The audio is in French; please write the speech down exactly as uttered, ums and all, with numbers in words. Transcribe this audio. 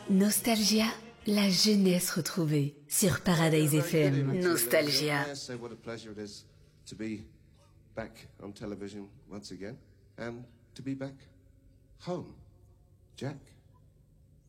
Nostalgia, la jeunesse retrouvée sur Paradise F M. Nostalgia. Say what a pleasure it is to be back on television once again and to be back home. Jack.